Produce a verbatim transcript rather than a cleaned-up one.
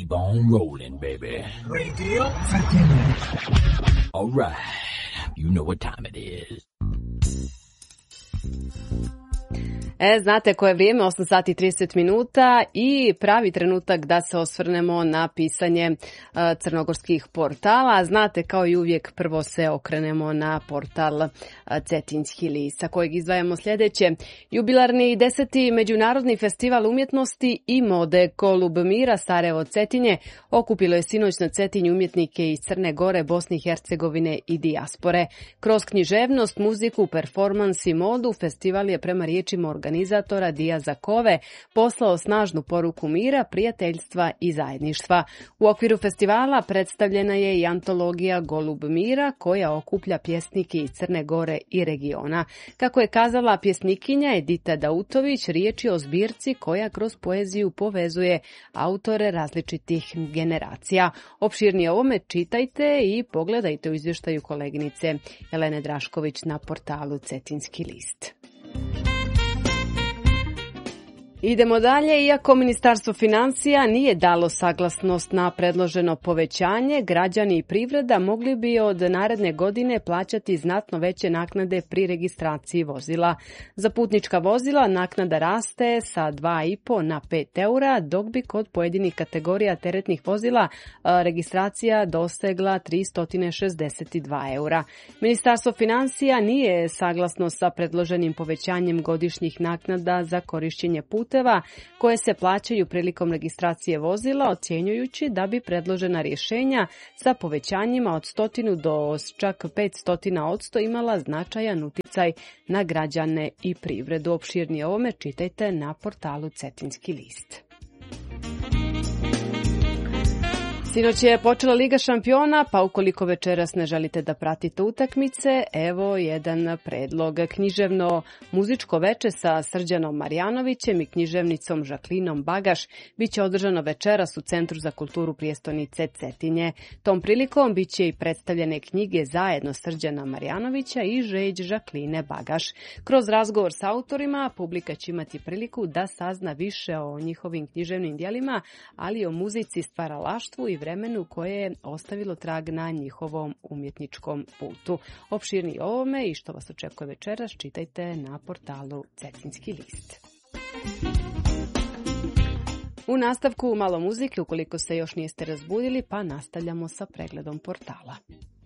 keep on rolling, baby. Radio Cetinje. All right, you know what time it is. E, znate koje je vrijeme, osam sati i trideset minuta i pravi trenutak da se osvrnemo na pisanje uh, crnogorskih portala. Znate, kao i uvijek, prvo se okrenemo na portal uh, Cetinjski list, sa kojeg izdvajamo sljedeće. Jubilarni deseti Međunarodni festival umjetnosti i mode Golub mira Sarajevo Cetinje okupilo je sinoć na Cetinju umjetnike iz Crne Gore, Bosne i Hercegovine i dijaspore. Kroz književnost, muziku, performans i modu festival je prema riječima organizatora Dijaza Kove poslao snažnu poruku mira, prijateljstva i zajedništva. U okviru festivala predstavljena je i antologija Golub mira koja okuplja pjesnike iz Crne Gore i regiona. Kako je kazala pjesnikinja Edita Dautović, riječ je o zbirci koja kroz poeziju povezuje autore različitih generacija. Opširnije ovome čitajte i pogledajte u izvještaju koleginice Jelene Drašković na portalu Cetinjski list. Idemo dalje. Iako Ministarstvo financija nije dalo saglasnost na predloženo povećanje, građani i privreda mogli bi od naredne godine plaćati znatno veće naknade pri registraciji vozila. Za putnička vozila naknada raste sa dva i po na pet eura, dok bi kod pojedinih kategorija teretnih vozila registracija dosegla tristo šezdeset dva eura. Ministarstvo financija nije saglasno sa predloženim povećanjem godišnjih naknada za korišćenje puteva koje se plaćaju prilikom registracije vozila, ocjenjujući da bi predložena rješenja sa povećanjima od stotinu do čak petsto odsto imala značajan uticaj na građane i privredu. Opširnije ovome čitajte na portalu Cetinjski list. Sinoć je počela Liga šampiona, pa ukoliko večeras ne želite da pratite utakmice, evo jedan predlog. Književno muzičko veče sa Srđanom Marjanovićem i književnicom Žaklinom Bagaš biće održano večeras u Centru za kulturu prijestolnice Cetinje. Tom prilikom biće i predstavljene knjige zajedno Srđana Marjanovića i Žeđ Žakline Bagaš. Kroz razgovor s autorima publika će imati priliku da sazna više o njihovim književnim djelima, ali i o muzici, stvaralaštvu i vremenu koje je ostavilo trag na njihovom umjetničkom putu. Opširnije ovome i što vas očekuje večeras čitajte na portalu Cetinjski list. U nastavku malo muzike, ukoliko se još niste razbudili, pa nastavljamo sa pregledom portala.